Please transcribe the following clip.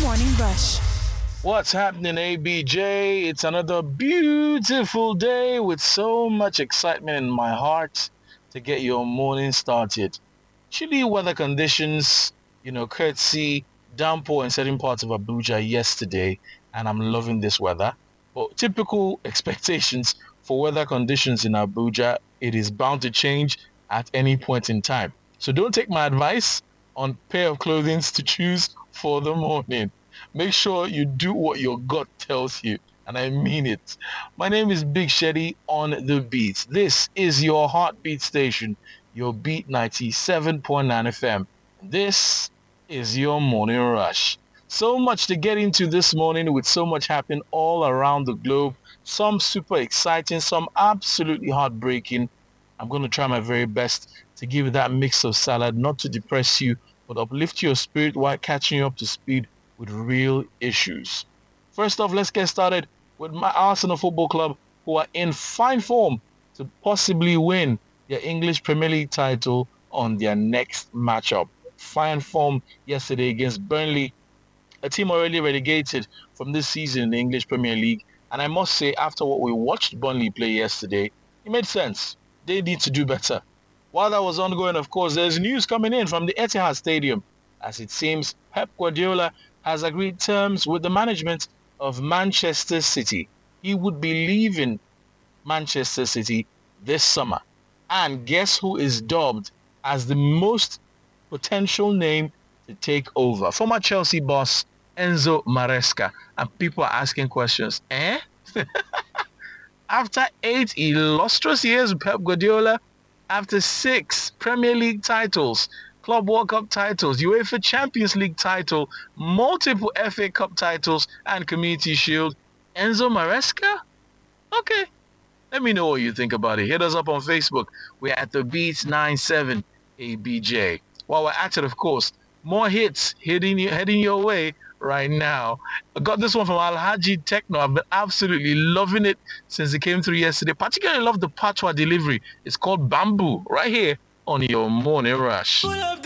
Morning Rush. What's happening, ABJ? It's another beautiful day with so much excitement in my heart to get your morning started. Chilly weather conditions, courtesy downpour in certain parts of Abuja yesterday, and I'm loving this weather. But typical expectations for weather conditions in Abuja, it is bound to change at any point in time. So don't take my advice on pair of clothing to choose for the morning. Make sure you do what your gut tells you, and I mean it. My name is Big Shetty on the beat. This is your heartbeat station, your Beat 97.9 FM. This is your morning rush. So much to get into this morning with so much happening all around the globe. Some super exciting, some absolutely heartbreaking. I'm going to try my very best to give you that mix of salad, not to depress you, but uplift your spirit while catching you up to speed with real issues. First off, let's get started with my Arsenal Football Club, who are in fine form to possibly win their English Premier League title on their next matchup. Fine form yesterday against Burnley, a team already relegated from this season in the English Premier League. And I must say, after what we watched Burnley play yesterday, it made sense. They need to do better. While that was ongoing, of course, there's news coming in from the Etihad Stadium. As it seems, Pep Guardiola has agreed terms with the management of Manchester City. He would be leaving Manchester City this summer. And guess who is dubbed as the most potential name to take over? Former Chelsea boss Enzo Maresca. And people are asking questions. After 8 illustrious years with Pep Guardiola, after 6 Premier League titles, Club World Cup titles, UEFA Champions League title, multiple FA Cup titles, and Community Shield, Enzo Maresca? Okay. Let me know what you think about it. Hit us up on Facebook. We're at the Beats97 ABJ. While we're at it, of course, more hits heading your way right now. I got this one from Alhaji Techno. I've been absolutely loving it since it came through yesterday. Particularly love the Patois delivery. It's called Bamboo right here on your morning rush.